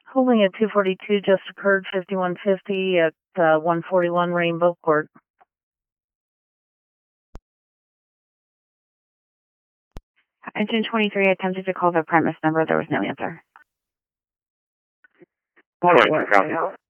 Holding at 242 just occurred, 5150 at 141 Rainbow Court. Engine 23 attempted to call the premise number. There was no answer. All right,